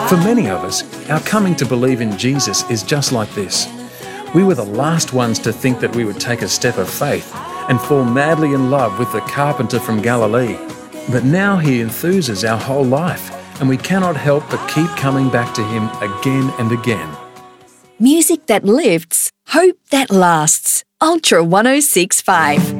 For many of us, our coming to believe in Jesus is just like this. We were the last ones to think that we would take a step of faith and fall madly in love with the carpenter from Galilee. But now he enthuses our whole life, and we cannot help but keep coming back to him again and again. Music that lifts, hope that lasts. Ultra 106.5.